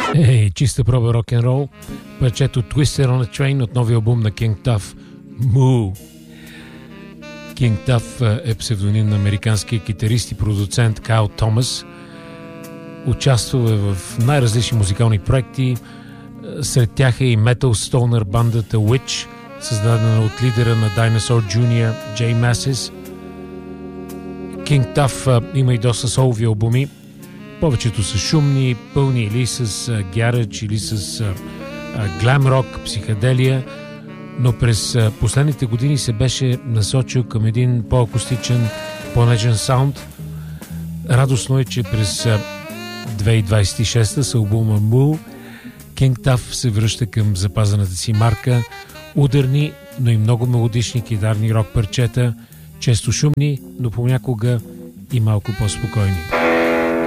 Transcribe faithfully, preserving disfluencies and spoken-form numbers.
Ей, чиста проба рок-н-рол. Парчето Twister on a Train от новия албум на King Tuff, Moo. King Tuff е псевдоним на американския китарист и продуцент Кайл Томас. Участвал е в най-различни музикални проекти. Сред тях е и метал стонър бандата Witch, създадена от лидера на Dinosaur Junior Jay Mascis. King Tuff има и доста солови албуми. Повечето са шумни, пълни или с гярач, или с глам рок, психоделия, но през последните години се беше насочил към един по-акустичен, по-нежен саунд. Радостно е, че през две хиляди двадесет и шеста с албума Moo King Tuff се връща към запазената си марка. Ударни, но и много мелодични китарни рок парчета, често шумни, но понякога и малко по-спокойни.